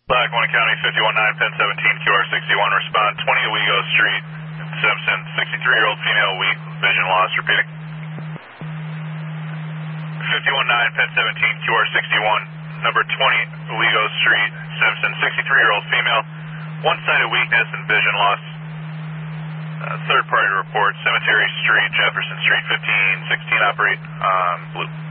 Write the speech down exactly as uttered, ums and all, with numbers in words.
Lackawanna County, fifty-one nine, Penn seventeen, Q R sixty-one, respond, twenty Owego Street, Simpson, sixty-three-year-old female, weak, vision loss, repeating. fifty-one nine, Penn seventeen, Q R sixty-one, number twenty Owego Street, Simpson, sixty-three-year-old female, one-sided weakness and vision loss. Uh, third-party report, Cemetery Street, Jefferson Street, fifteen sixteen, operate, um, blue.